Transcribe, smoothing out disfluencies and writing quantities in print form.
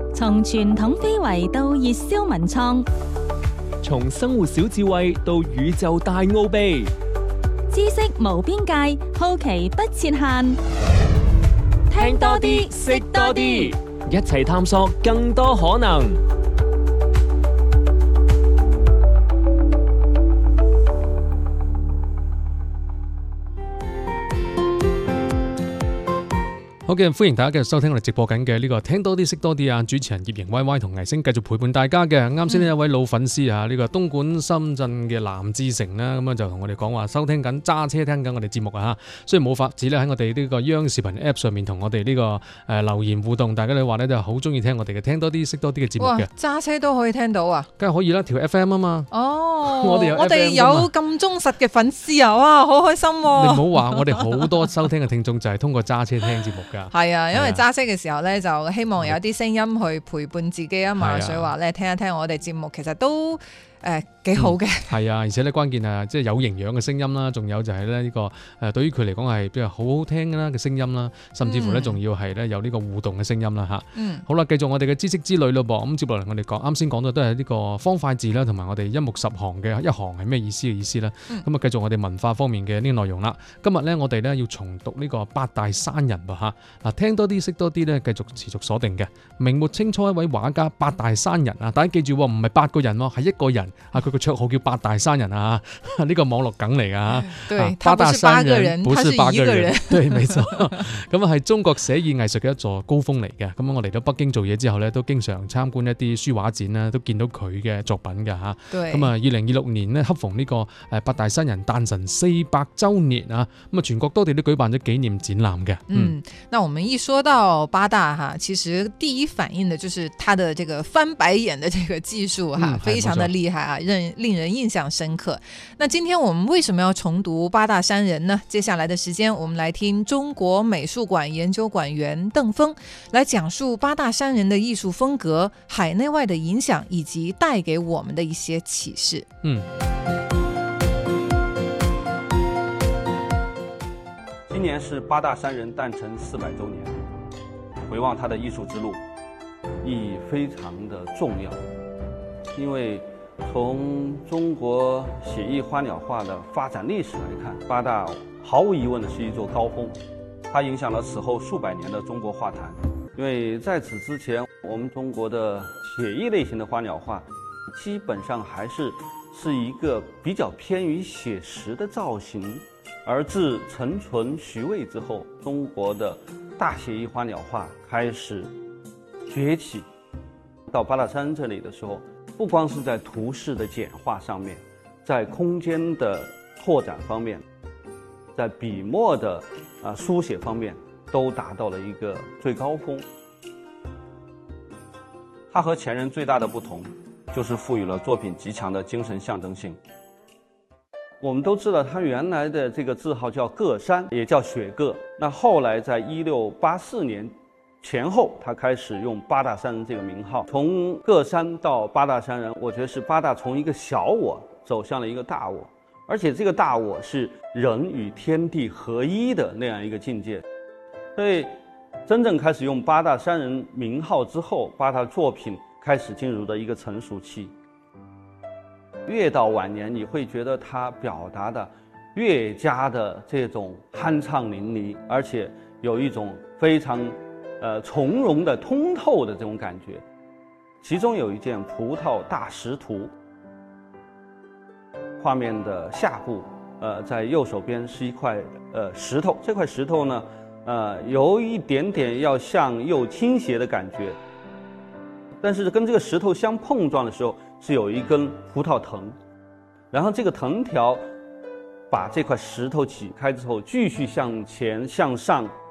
從傳統非遺到熱銷文創， 從生活小智慧到宇宙大奧秘， 知識無邊界，好奇不設限。聽多啲，識多啲， 一齊探索更多可能。 好嘅，歡迎大家繼續收聽我哋直播緊嘅呢個聽多啲識多啲啊！主持人葉瑩 Y Y 同倪星繼續陪伴大家嘅。啱先呢一位老粉絲啊，呢個東莞深圳嘅南志成啦，咁就同我哋講話收聽緊揸車聽緊我哋節目啊！雖然冇法子咧喺我哋呢個央視頻 App 上面同我哋呢個留言互動，大家都話咧就好中意聽我哋嘅聽多啲識多啲嘅節目嘅。 揸車都可以聽到啊？ 梗係可以啦，條 FM 啊嘛。 哦， 我哋有咁忠實嘅粉絲啊！哇，好開心喎！ 你唔好話我哋好多收聽嘅聽眾就係通過揸車聽節目㗎。 係啊，因為揸車嘅時候咧，就希望有啲聲音去陪伴自己啊嘛，所以話咧聽一聽我哋節目，其實都幾好嘅。 係啊，而且咧關鍵係即係有營養嘅聲音啦，仲有就係咧呢個對於佢嚟講係比較好好聽啦嘅聲音啦，甚至乎咧仲要係咧有呢個互動嘅聲音啦嚇。好啦，繼續我哋嘅知識之旅咯噃。咁接落嚟我哋啱先講到都係呢個方塊字啦，同埋我哋一目十行嘅一行係咩意思嘅意思啦。咁啊繼續我哋文化方面嘅呢個內容啦。今日咧我哋咧要重讀呢個八大山人噃嚇。嗱，聽多啲識多啲咧，繼續持續鎖定嘅。明末清初一位畫家八大山人啊，大家記住唔係8個人喎，係一個人啊，佢個綽號叫八大山人啊，呢個網絡梗嚟㗎。 對，八大山人， 不是8個人，對，沒錯。咁啊係中國寫意藝術嘅一座高峰嚟嘅。咁我嚟到北京做嘢之後咧，都經常參觀一啲書畫展啦，都見到佢嘅作品㗎嚇。咁啊，2026年呢，恰逢呢個八大山人誕辰400週年啊，咁啊全國多地都舉辦咗紀念展覽嘅。 那我們一說到八大哈，其實第一反應的就是他的這個翻白眼的這個技術哈，非常的厲害啊，令人印象深刻。那今天我們為什麼要重讀八大山人呢？接下來的時間，我們來聽中國美術館研究館員鄧峰來講述八大山人的藝術風格、海內外的影響以及帶給我們的一些啟示。 今年是八大山人誕辰400週年，回望他的藝術之路，意義非常的重要。因為從中國寫意花鳥畫的發展歷史來看，八大毫無疑問的是一座高峰，它影響了此後數百年的中國畫壇。因為在此之前，我們中國的寫意類型的花鳥畫，基本上還是一個比較偏於寫實的造型。而自陳純、徐渭之後，中國的大寫意花鳥畫開始崛起。到八大山人這裡的時候，不光是在圖式的簡化上面，在空間的拓展方面，在筆墨的書寫方面，都達到了一個最高峰。它和前人最大的不同，就是賦予了作品極強的精神象徵性。我們都知道，它原來的這個字號叫個山，也叫雪個。那後來在1684年前後，他開始用八大山人這個名號。從個山到八大山人，我覺得是八大從一個小我走向了一個大我，而且這個大我是人與天地合一的那樣一個境界。所以，真正開始用八大山人名號之後，八大作品開始進入了一個成熟期。越到晚年，你會覺得他表達的越加的這種酣暢淋漓，而且有一種非常從容的通透的這種感覺。其中有一件《葡萄大石圖》，畫面的下部，在右手邊是一塊石頭，這塊石頭呢，有一點點要向右傾斜的感覺，但是跟這個石頭相碰撞的時候，是有一根葡萄藤，然後這個藤條把這塊石頭擠開之後，繼續向前向上